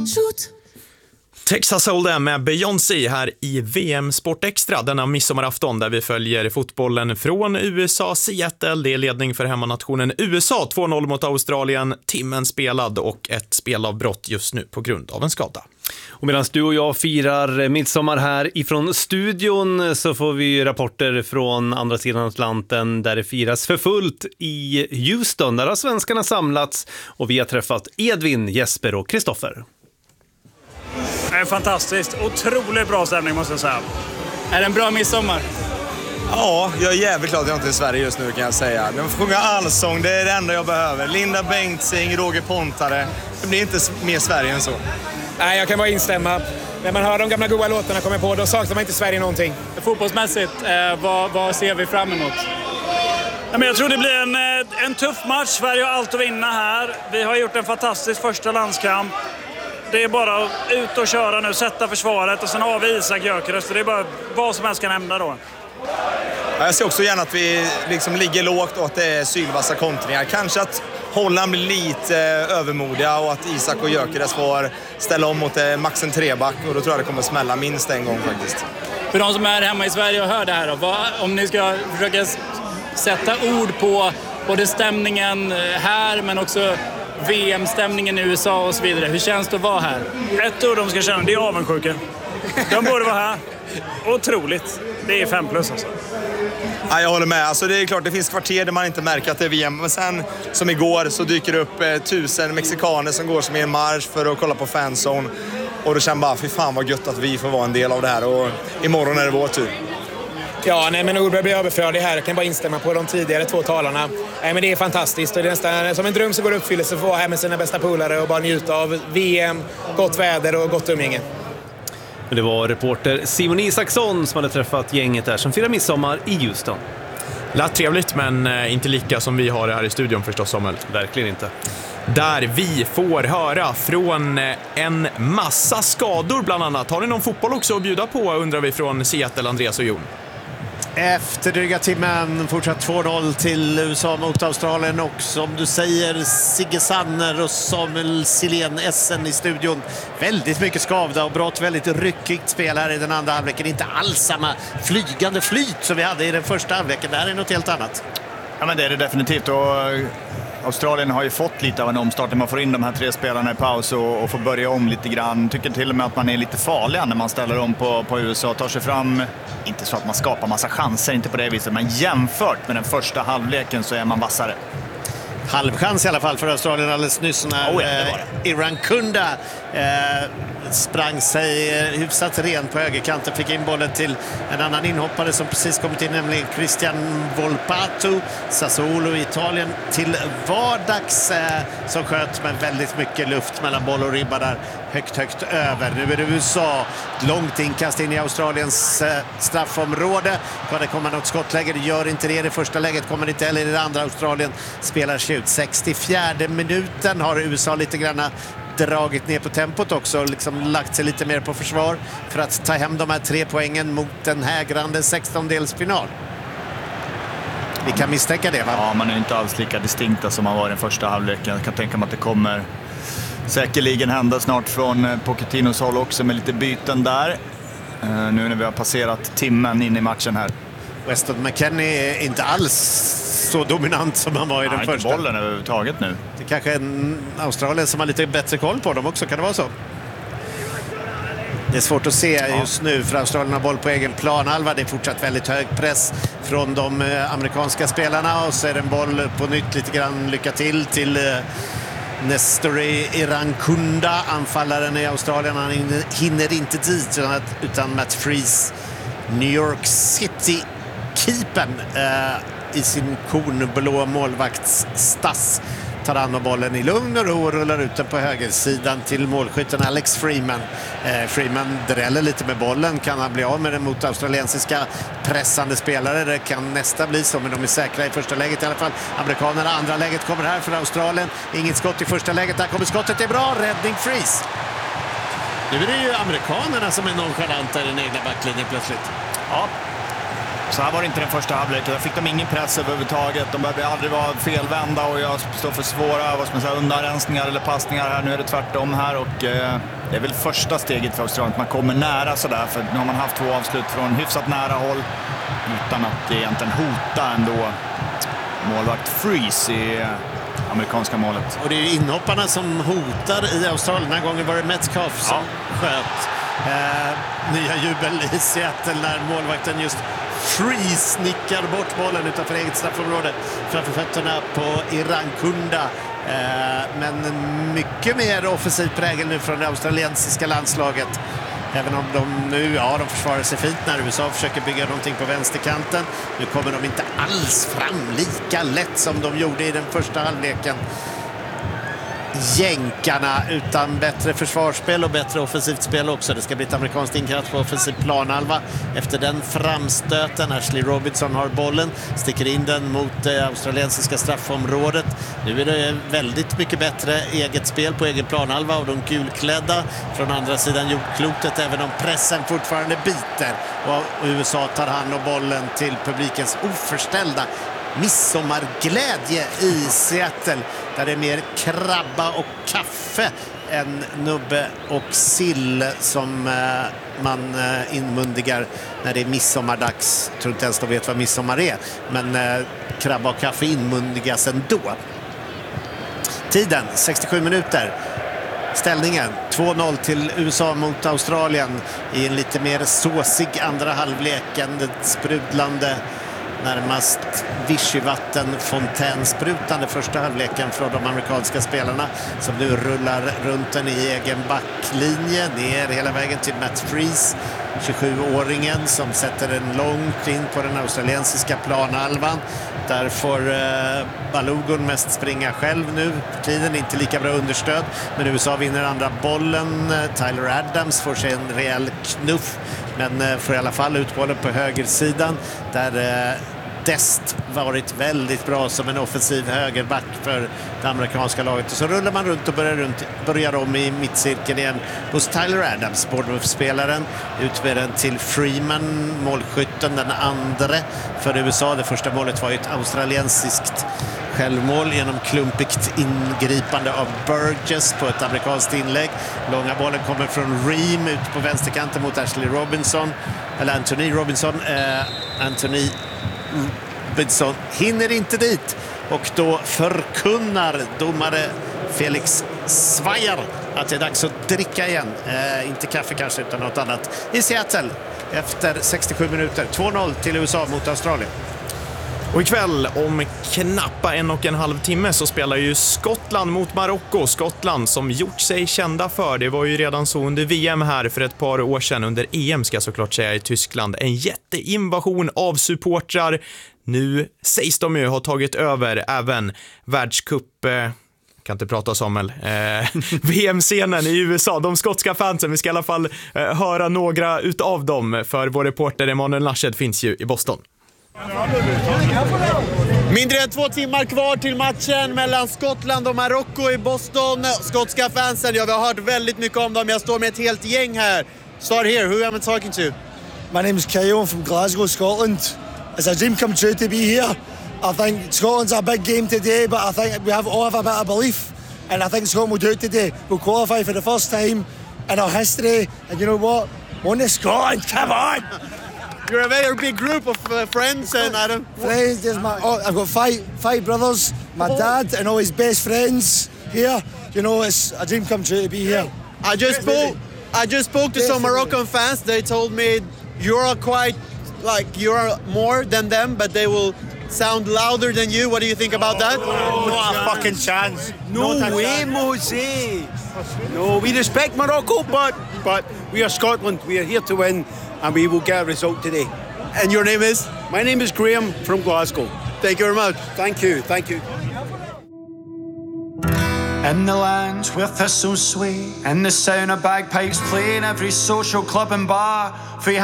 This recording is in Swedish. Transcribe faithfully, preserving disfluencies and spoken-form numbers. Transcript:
Shoot. Texas Hold'em med Beyoncé här i V M Sport Extra denna midsommarafton där vi följer fotbollen från U S A, Seattle. Det är ledning för hemmanationen U S A, två noll mot Australien, timmen spelad och ett spelavbrott just nu på grund av en skada. Och medan du och jag firar midsommar här ifrån studion så får vi rapporter från andra sidan Atlanten där det firas för fullt i Houston. Där har svenskarna samlats och vi har träffat Edvin, Jesper och Kristoffer. Det är fantastiskt. Otroligt bra stämning måste jag säga. Är det en bra midsommar? Ja, jag är jävligt glad att jag inte är i Sverige just nu kan jag säga. De får sjunga allsång, det är det enda jag behöver. Linda Bengtzing, Roger Pontare. Det blir inte mer Sverige än så. Nej, jag kan bara instämma. När man hör de gamla goda låtarna komma på, då saknar man inte Sverige någonting. Fotbollsmässigt, eh, vad, vad ser vi fram emot? Ja, men jag tror det blir en, en tuff match. Sverige har allt att vinna här. Vi har gjort en fantastisk första landskamp. Det är bara att ut och köra nu, sätta försvaret och sen har vi Isak Gyökeres. Det är bara vad som helst kan hända då. Jag ser också gärna att vi liksom ligger lågt och att det är sylvassa kontringar. Kanske att Holland blir lite övermodiga och att Isak och Gyökeres får ställa om mot max en treback. Och då tror jag det kommer smälla minst en gång faktiskt. För de som är hemma i Sverige och hör det här då, vad, om ni ska försöka sätta ord på både stämningen här men också V M-stämningen i U S A och så vidare. Hur känns det att vara här? Ett ord de ska känna, det är avundsjuka. De borde vara här. Otroligt. Det är fem plus alltså. Ja, jag håller med. Alltså, det är klart det finns kvarter där man inte märker att det är V M. Men sen, som igår, så dyker det upp eh, tusen mexikaner som går som i en marsch för att kolla på fanzone. Och då känner bara, fy fan vad gött att vi får vara en del av det här. Och imorgon är det vår tur. Ja, nej, men ord börjar bli överflödig här. Jag kan bara instämma på de tidigare två talarna. Nej, men det är fantastiskt. Och det är nästan som en dröm som går i uppfyllelse för att vara här med sina bästa polare och bara njuta av V M, gott väder och gott umgänge. Det var reporter Simon Isaksson som hade träffat gänget där som firar midsommar i Houston. Lät trevligt men inte lika som vi har det här i studion förstås, Samuel. Verkligen inte. Där vi får höra från en massa skador bland annat. Har ni någon fotboll också att bjuda på, undrar vi från Seattle, Andreas och Jon? Efter dryga timmen fortsatt två noll till U S A mot Australien och som du säger Sigge Sanner och Samuel Silén Essen i studion. Väldigt mycket skavda och brott, väldigt ryckigt spel här i den andra halvleken. Inte alls samma flygande flyt som vi hade i den första halvleken. Det här är något helt annat. Ja, men det är det definitivt och Australien har ju fått lite av en omstart när man får in de här tre spelarna i paus och, och får börja om lite grann. Tycker till och med att man är lite farlig när man ställer om på, på U S A. Tar sig fram, inte så att man skapar massa chanser, inte på det viset, men jämfört med den första halvleken så är man vassare. Halvchans i alla fall för Australien alldeles nyss när oh ja, det var det. eh, Irankunda eh, sprang sig eh, hyfsat rent på högerkanten, fick in bollen till en annan inhoppare som precis kommit in, nämligen Christian Volpato, Sassuolo i Italien till vardags eh, som sköt med väldigt mycket luft mellan boll och ribba där högt högt över. Nu är det U S A, långt inkast in i Australiens eh, straffområde. Kan det komma något skottläge? Det gör inte det. Det första läget kommer inte heller i det andra. Australien spelar sig ut. sextiofjärde minuten har U S A lite grann dragit ner på tempot också och liksom lagt sig lite mer på försvar för att ta hem de här tre poängen mot en hägrande sextondelsfinal. Vi kan misstänka det, va? Ja, man är inte alls lika distinkta som man var i den första halvleken. Jag kan tänka mig att det kommer säkerligen hända snart från Pochettinos håll också med lite byten där. Uh, nu när vi har passerat timmen in i matchen här. Weston McKennie är inte alls så dominant som han var i den Nej, första. Inte bollen överhuvudtaget nu. Det är kanske en Australien som har lite bättre koll på dem också, kan det vara så? Det är svårt att se just nu för Australien har boll på egen planhalva. Det är fortsatt väldigt hög press från de amerikanska spelarna och så är det en boll på nytt lite grann lycka till till Nestori Irankunda, anfallaren i Australien. Han hinner inte dit utan Matt Freese, New York City-keepern eh, i sin kornblå målvaktsstass tar an om bollen i lugn och ro och rullar ut den på högersidan till målskytten Alex Freeman. Eh, Freeman dräller lite med bollen. Kan han bli av med den mot australiensiska pressande spelare? Det kan nästa bli så, men de är säkra i första läget i alla fall. Amerikanerna, andra läget kommer här för Australien. Inget skott i första läget. Där kommer skottet, det är bra. Räddning Freeze. Nu är det ju amerikanerna som är nonchalanta i den egna backlinjen plötsligt. Ja. Så här var det inte den första halvleken. Där fick de ingen press överhuvudtaget. De behöver aldrig vara felvända och jag står för svåra vad ska man säga, undanrensningar eller passningar här. Nu är det tvärtom här och eh, det är väl första steget för Australien att man kommer nära sådär, för nu har man haft två avslut från hyfsat nära håll utan att egentligen hota ändå målvakt Freeze i amerikanska målet. Och det är ju inhopparna som hotar i Australien. Den här gången var det Metcalf som ja. sköt. Eh, nya jubel i Seattle när målvakten just Freeze nickar bort bollen utanför eget straffområde framför fötterna på Irankunda. Eh, men mycket mer offensiv prägel nu från det australiensiska landslaget. Även om de nu, ja, de försvarar sig fint när U S A försöker bygga någonting på vänsterkanten. Nu kommer de inte alls fram lika lätt som de gjorde i den första halvleken. Jänkarna, utan bättre försvarsspel och bättre offensivt spel också. Det ska bli ett amerikanskt inkast på offensiv planhalva. Efter den framstöten, Ashley Robertson har bollen, sticker in den mot det australiensiska straffområdet. Nu är det väldigt mycket bättre eget spel på egen planhalva och de gulklädda från andra sidan jordklotet, även om pressen fortfarande biter. Och U S A tar hand om bollen till publikens oförställda midsommarglädje i Seattle, där det är mer krabba och kaffe än nubbe och sill som eh, man eh, inmundigar när det är midsommardags. Jag tror inte ens de vet vad midsommar är, men eh, krabba och kaffe inmundigas ändå. Tiden sextiosju minuter. Ställningen två noll till U S A mot Australien i en lite mer såsig andra halvlek än det sprudlande, närmast vichyvatten fontänsprutande första halvleken från de amerikanska spelarna som nu rullar runt den i egen backlinje ner hela vägen till Matt Freeze, tjugosjuåringen som sätter den långt in på den australiensiska planhalvan. Där får eh, Balogun mest springa själv nu. Tiden inte lika bra understöd, men U S A vinner andra bollen. Tyler Adams får sig en rejäl knuff, men eh, får i alla fall ut bollen på högersidan där eh, Dest varit väldigt bra som en offensiv högerback för det amerikanska laget. Och så rullar man runt och börjar, runt, börjar om i mittcirkeln igen hos Tyler Adams, Bournemouth-spelaren. Ut med den till Freeman, målskytten, den andra för U S A. Det första målet var ju ett australiensiskt självmål genom klumpigt ingripande av Burgess på ett amerikanskt inlägg. Långa bollen kommer från Ream ut på vänsterkanten mot Ashley Robinson, eller Anthony Robinson. Eh, Anthony Robinson hinner inte dit och då förkunnar domare Felix Svajar att det är dags att dricka igen. Eh, inte kaffe kanske, utan något annat i Seattle efter sextiosju minuter. två noll till U S A mot Australien. Och ikväll om knappa en och en halv timme så spelar ju Skottland mot Marocko. Skottland som gjort sig kända för, det var ju redan så under V M här för ett par år sedan, under E M ska jag såklart säga, i Tyskland. En jätteinvasion av supportrar. Nu sägs de ju ha tagit över även världscup... Eh, kan inte prata Samuel. Eh, V M-scenen i U S A, de skotska fansen, vi ska i alla fall eh, höra några utav dem, för vår reporter Emanuel Lasched finns ju i Boston. Mindre än två timmar kvar till matchen mellan Skottland och Marocko i Boston. Skotska fansen, ja, vi har hört väldigt mycket om dem. Jag står med ett helt gäng här. Start here, who am I talking to? My name is Kyle, I'm from Glasgow, Scotland. It's a dream come true to be here. I think Scotland's a big game today, but I think we have all have a bit of belief, and I think Scotland will do it today. We'll qualify for the first time in our history, and you know what? On to Scotland, come on! You're a very big group of uh, friends, and Adam. Friends, there's my, oh, I've got five five brothers, my dad, and all his best friends here. You know, it's a dream come true to be here. I just spoke. I just spoke to some Moroccan fans. They told me you're quite like you're more than them, but they will sound louder than you. What do you think about that? Oh, not a fucking chance. No Not a way, chance. Mose. No, we respect Morocco, but but we are Scotland. We are here to win, and we will get a result today. And your name is? My name is Graham from Glasgow. Thank you very much. Thank you, thank you. In the lands where thistles sway, and the sound of bagpipes play in every social club and bar, for you